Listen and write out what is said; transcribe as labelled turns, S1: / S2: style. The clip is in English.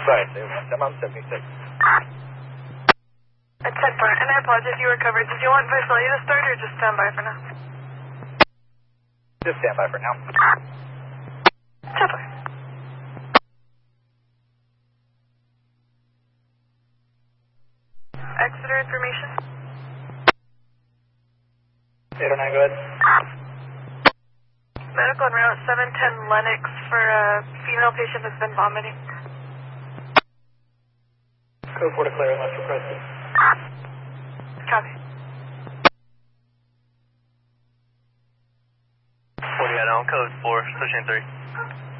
S1: Right, I'm on 76.
S2: It's 10-4, and I apologize if you were covered. Did you want Visalia to start or just stand by for now?
S1: Just stand by for now.
S2: 10-4. Exeter information.
S1: 809, go ahead.
S2: Medical en route 710 Lennox for a female patient that's been vomiting.
S1: Code 4 to clear unless requested.
S2: Copy.
S3: 40 on code 4, switching 3.